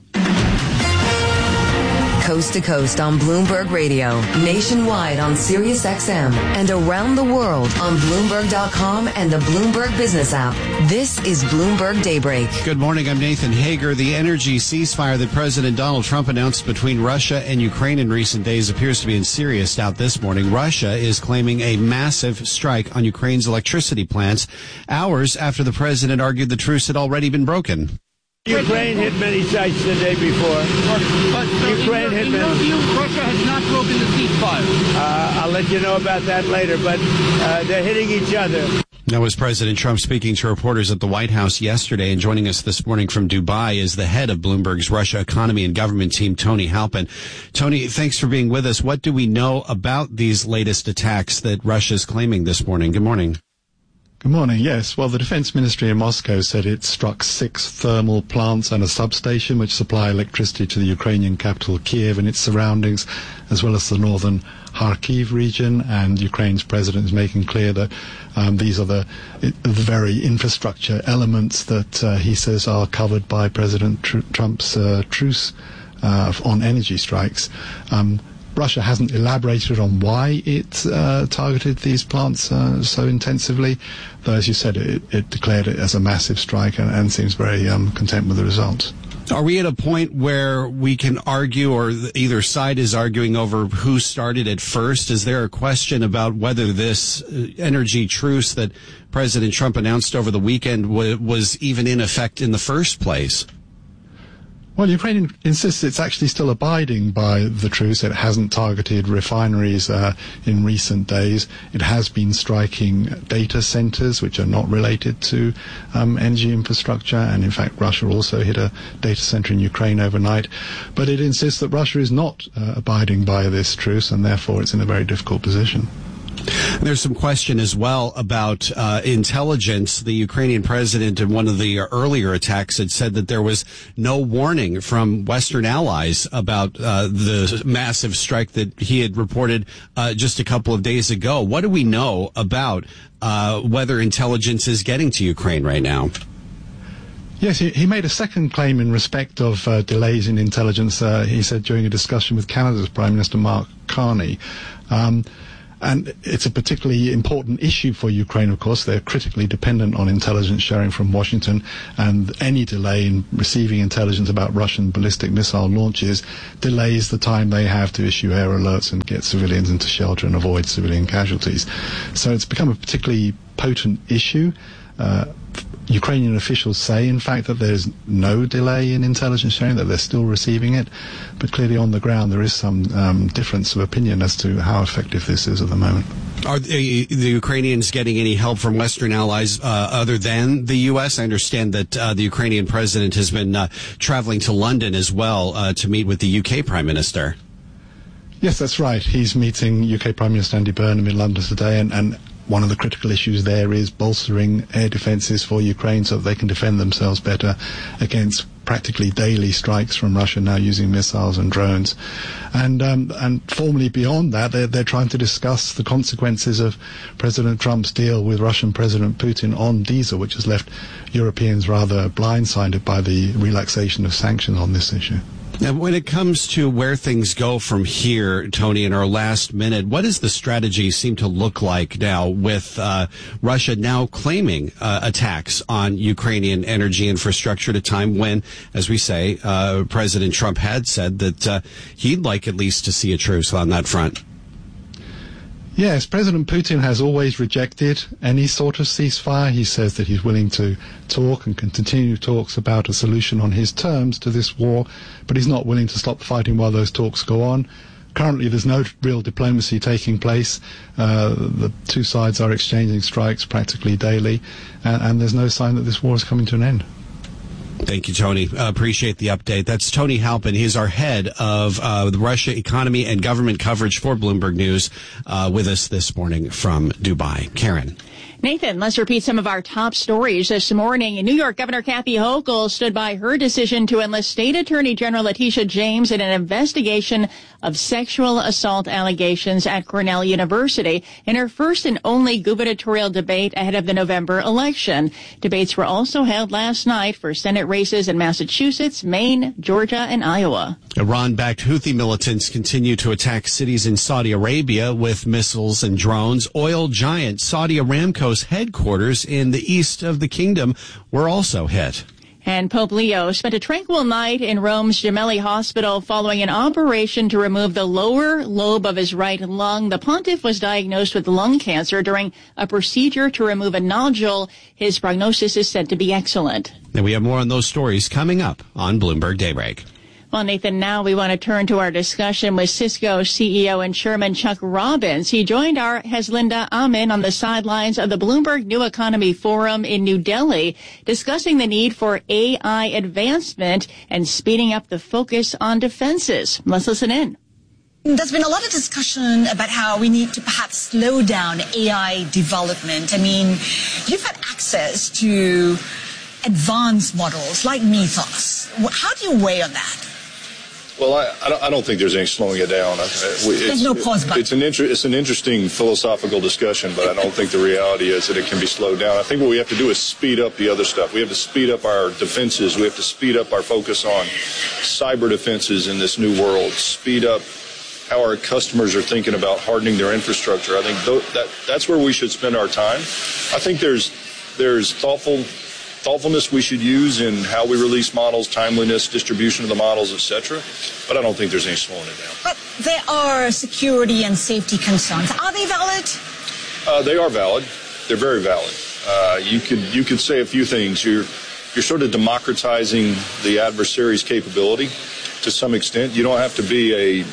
Coast to coast on Bloomberg Radio, nationwide on Sirius XM, and around the world on Bloomberg.com and the Bloomberg Business app. This is Bloomberg Daybreak. Good morning, I'm Nathan Hager. The energy ceasefire that President Donald Trump announced between Russia and Ukraine in recent days appears to be in serious doubt this morning. Russia is claiming a massive strike on Ukraine's electricity plants, hours after the president argued the truce had already been broken. Ukraine hit many sites the day before. But Ukraine hit many. Russia has not broken the ceasefire. I'll let you know about that later, but they're hitting each other. That was President Trump speaking to reporters at the White House yesterday, and joining us this morning from Dubai is the head of Bloomberg's Russia economy and government team, Tony Halpin. Tony, thanks for being with us. What do we know about these latest attacks that Russia's claiming this morning? Good morning. Good morning. Yes. Well, the Defense Ministry in Moscow said it struck 6 thermal plants and a substation which supply electricity to the Ukrainian capital Kiev and its surroundings, as well as the northern Kharkiv region. And Ukraine's president is making clear that these are the very infrastructure elements that he says are covered by President Trump's truce on energy strikes. Russia hasn't elaborated on why it targeted these plants so intensively, though, as you said, it declared it as a massive strike and seems very content with the results. Are we at a point where we can argue, or either side is arguing over who started it first? Is there a question about whether this energy truce that President Trump announced over the weekend was even in effect in the first place? Well, Ukraine insists it's actually still abiding by the truce. It hasn't targeted refineries in recent days. It has been striking data centers, which are not related to energy infrastructure. And in fact, Russia also hit a data center in Ukraine overnight. But it insists that Russia is not abiding by this truce, and therefore it's in a very difficult position. There's some question as well about intelligence. The Ukrainian president in one of the earlier attacks had said that there was no warning from Western allies about the massive strike that he had reported just a couple of days ago. What do we know about whether intelligence is getting to Ukraine right now? Yes, he made a second claim in respect of delays in intelligence. He said during a discussion with Canada's Prime Minister Mark Carney. And it's a particularly important issue for Ukraine, of course. They're critically dependent on intelligence sharing from Washington, and any delay in receiving intelligence about Russian ballistic missile launches delays the time they have to issue air alerts and get civilians into shelter and avoid civilian casualties. So it's become a particularly potent issue. Ukrainian officials say, in fact, that there's no delay in intelligence sharing, that they're still receiving it. But clearly on the ground there is some difference of opinion as to how effective this is at the moment. Are the Ukrainians getting any help from Western allies other than the U.S.? I understand that the Ukrainian president has been traveling to London as well to meet with the U.K. Prime Minister. Yes, that's right. He's meeting UK Prime Minister Andy Burnham in London today, and one of the critical issues there is bolstering air defences for Ukraine so that they can defend themselves better against practically daily strikes from Russia now using missiles and drones. And formally beyond that, they're trying to discuss the consequences of President Trump's deal with Russian President Putin on diesel, which has left Europeans rather blindsided by the relaxation of sanctions on this issue. Now, when it comes to where things go from here, Tony, in our last minute, what does the strategy seem to look like now with Russia now claiming attacks on Ukrainian energy infrastructure at a time when, as we say, President Trump had said that he'd like at least to see a truce on that front? Yes, President Putin has always rejected any sort of ceasefire. He says that he's willing to talk and continue talks about a solution on his terms to this war, but he's not willing to stop fighting while those talks go on. Currently, there's no real diplomacy taking place. The two sides are exchanging strikes practically daily, and there's no sign that this war is coming to an end. Thank you, Tony. Appreciate the update. That's Tony Halpin. He's our head of the Russia economy and government coverage for Bloomberg News with us this morning from Dubai. Karen. Nathan, let's repeat some of our top stories this morning. New York Governor Kathy Hochul stood by her decision to enlist State Attorney General Letitia James in an investigation of sexual assault allegations at Cornell University in her first and only gubernatorial debate ahead of the November election. Debates were also held last night for Senate races in Massachusetts, Maine, Georgia, and Iowa. Iran-backed Houthi militants continue to attack cities in Saudi Arabia with missiles and drones. Oil giant Saudi Aramco's headquarters in the east of the kingdom were also hit. And Pope Leo spent a tranquil night in Rome's Gemelli Hospital following an operation to remove the lower lobe of his right lung. The pontiff was diagnosed with lung cancer during a procedure to remove a nodule. His prognosis is said to be excellent. And we have more on those stories coming up on Bloomberg Daybreak. Well, Nathan, now we want to turn to our discussion with Cisco CEO and Chairman Chuck Robbins. He joined our Haslinda Amin on the sidelines of the Bloomberg New Economy Forum in New Delhi, discussing the need for AI advancement and speeding up the focus on defenses. Let's listen in. There's been a lot of discussion about how we need to perhaps slow down AI development. I mean, you've had access to advanced models like Mythos. How do you weigh on that? Well, I don't think there's any slowing it down. There's no pause button. It's an interesting philosophical discussion, but I don't think the reality is that it can be slowed down. I think what we have to do is speed up the other stuff. We have to speed up our defenses. We have to speed up our focus on cyber defenses in this new world. Speed up how our customers are thinking about hardening their infrastructure. I think that's where we should spend our time. I think there's thoughtfulness we should use in how we release models, timeliness, distribution of the models, etc. But I don't think there's any slowing it down. But there are security and safety concerns. Are they valid? They are valid. They're very valid. You could say a few things. You're sort of democratizing the adversary's capability to some extent. You don't have to be a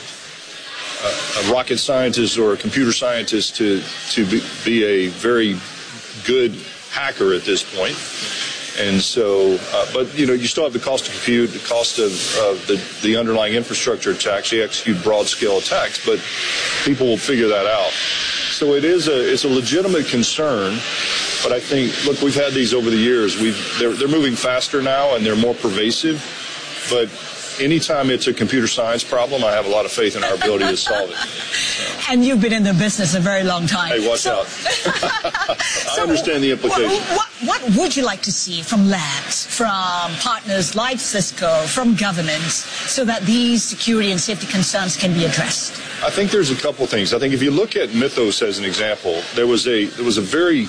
rocket scientist or a computer scientist to be a very good hacker at this point. And so, but you still have the cost of compute, the cost of the underlying infrastructure to actually execute broad-scale attacks, but people will figure that out. So it's a legitimate concern, but I think, look, we've had these over the years. They're moving faster now and they're more pervasive, but anytime it's a computer science problem, I have a lot of faith in our ability to solve it. And you've been in the business a very long time. Hey, watch out. I understand the implication. What would you like to see from labs, from partners like Cisco, from governments, so that these security and safety concerns can be addressed? I think there's a couple things. I think if you look at Mythos as an example, there was a very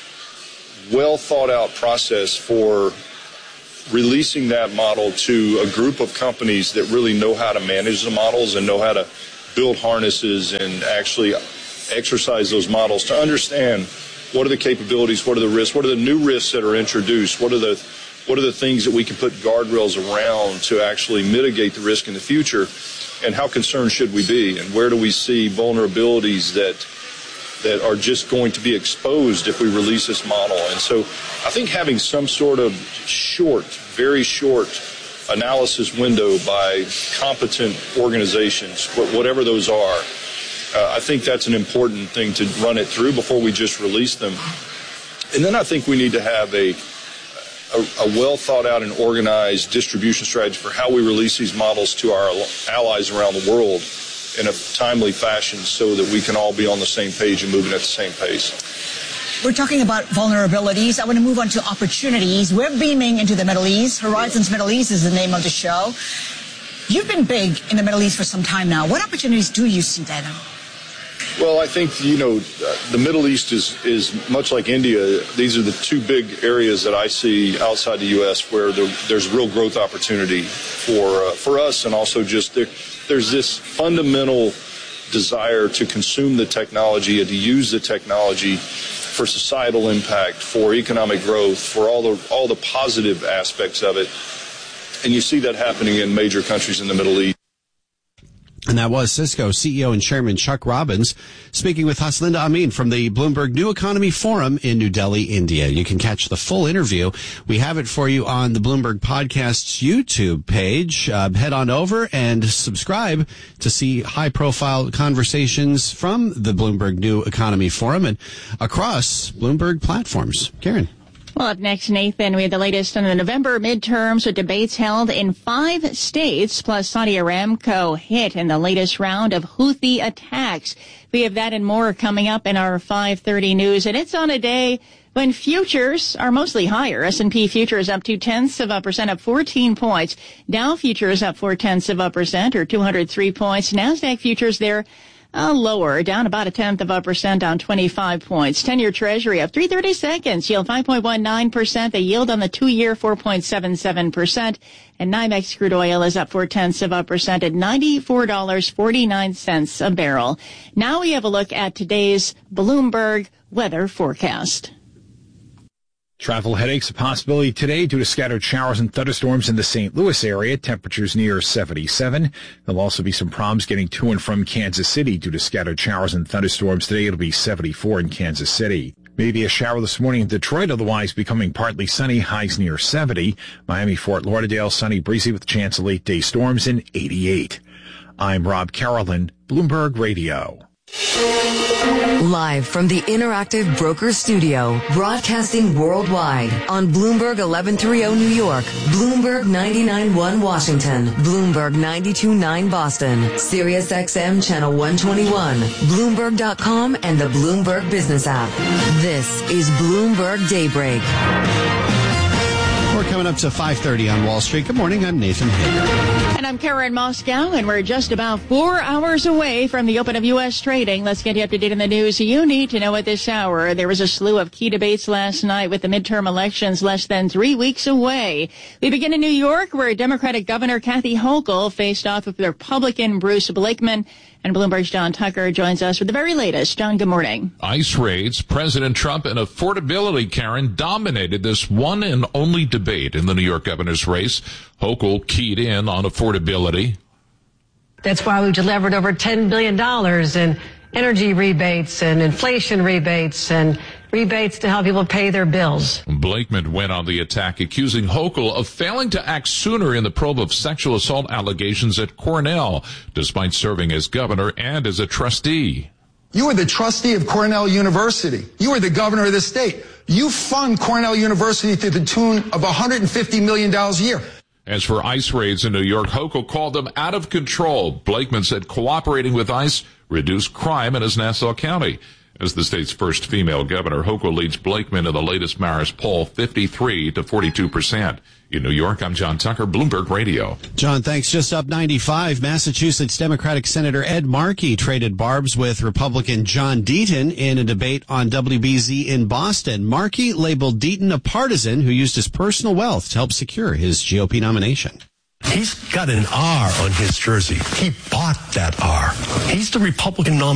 well thought out process for releasing that model to a group of companies that really know how to manage the models and know how to build harnesses and actually exercise those models to understand what are the capabilities, what are the risks, what are the new risks that are introduced, what are the things that we can put guardrails around to actually mitigate the risk in the future, and how concerned should we be, and where do we see vulnerabilities that are just going to be exposed if we release this model. And so I think having some sort of very short analysis window by competent organizations, whatever those are, I think that's an important thing to run it through before we just release them. And then I think we need to have a well thought out and organized distribution strategy for how we release these models to our allies around the world in a timely fashion so that we can all be on the same page and moving at the same pace. We're talking about vulnerabilities. I want to move on to opportunities. We're beaming into the Middle East. Horizons Middle East is the name of the show. You've been big in the Middle East for some time now. What opportunities do you see there? Well, I think, the Middle East is much like India. These are the two big areas that I see outside the U.S. where there's real growth opportunity for us, and also just there's this fundamental desire to consume the technology and to use the technology for societal impact, for economic growth, for all the positive aspects of it. And you see that happening in major countries in the Middle East. And that was Cisco CEO and Chairman Chuck Robbins speaking with Haslinda Amin from the Bloomberg New Economy Forum in New Delhi, India. You can catch the full interview. We have it for you on the Bloomberg Podcast's YouTube page. Head on over and subscribe to see high-profile conversations from the Bloomberg New Economy Forum and across Bloomberg platforms. Karen. Well, up next, Nathan, we have the latest on the November midterms with debates held in 5 states, plus Saudi Aramco hit in the latest round of Houthi attacks. We have that and more coming up in our 5:30 news, and it's on a day when futures are mostly higher. S&P futures up 0.2%, up 14 points. Dow futures up 0.4%, or 203 points. NASDAQ futures there lower, down about 0.1%, down 25 points. 10-year Treasury up 3/30 seconds, yield 5.19%. The yield on the 2-year 4.77%. And NYMEX crude oil is up 0.4% at $94.49 a barrel. Now we have a look at today's Bloomberg weather forecast. Travel headaches a possibility today due to scattered showers and thunderstorms in the St. Louis area. Temperatures near 77. There'll also be some problems getting to and from Kansas City due to scattered showers and thunderstorms today. It'll be 74 in Kansas City. Maybe a shower this morning in Detroit, otherwise becoming partly sunny, highs near 70. Miami, Fort Lauderdale, sunny, breezy with a chance of late-day storms in 88. I'm Rob Carolyn, Bloomberg Radio. Live from the Interactive Broker Studio, broadcasting worldwide on Bloomberg 1130 New York, Bloomberg 99.1 Washington, Bloomberg 92.9 Boston, Sirius XM Channel 121, Bloomberg.com, and the Bloomberg Business app. This is Bloomberg Daybreak. We're coming up to 5:30 on Wall Street. Good morning. I'm Nathan Hager. And I'm Karen Moscow, and we're just about 4 hours away from the open of U.S. trading. Let's get you up to date on the news you need to know at this hour. There was a slew of key debates last night with the midterm elections less than 3 weeks away. We begin in New York, where Democratic Governor Kathy Hochul faced off with Republican Bruce Blakeman. And Bloomberg's John Tucker joins us with the very latest. John, good morning. ICE raids, President Trump, and affordability, Karen, dominated this one and only debate in the New York governor's race. Hochul keyed in on affordability. That's why we've delivered over $10 billion in energy rebates and inflation rebates and rebates to help people pay their bills. Blakeman went on the attack, accusing Hochul of failing to act sooner in the probe of sexual assault allegations at Cornell, despite serving as governor and as a trustee. You are the trustee of Cornell University. You are the governor of the state. You fund Cornell University to the tune of $150 million a year. As for ICE raids in New York, Hochul called them out of control. Blakeman said cooperating with ICE reduced crime in his Nassau County. As the state's first female governor, Hochul leads Blakeman in the latest Marist poll, 53 to 42%. In New York, I'm John Tucker, Bloomberg Radio. John, thanks. Just up 95, Massachusetts Democratic Senator Ed Markey traded barbs with Republican John Deaton in a debate on WBZ in Boston. Markey labeled Deaton a partisan who used his personal wealth to help secure his GOP nomination. He's got an R on his jersey. He bought that R. He's the Republican nominee.